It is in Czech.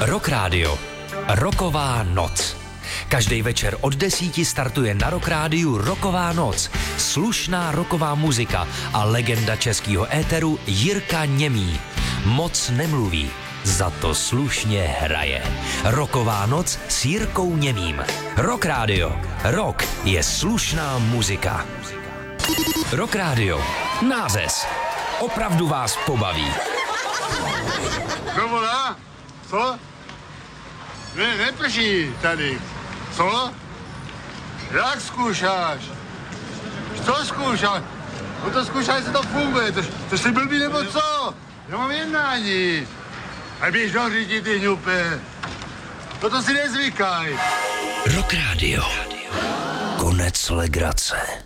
Rock Radio. Rocková noc. Každý večer od 10 startuje na Rock Rádiu Rocková noc. Slušná rocková muzika a legenda českého éteru Jirka Němý. Moc nemluví, za to slušně hraje. Rocková noc s Jirkou Němým. Rock Radio. Rock je slušná muzika. Rock Radio. Nářez. Opravdu vás pobaví. No volá? Co? Ne, neprší tady. Co? Jak zkoušáš? Co zkoušáš? No to zkoušáš, jestli to funguje. To jsi blbý nebo co? Já mám jednání. A běž do řídí, ty hňupe. To si nezvykaj. Rock Radio. Konec legrace.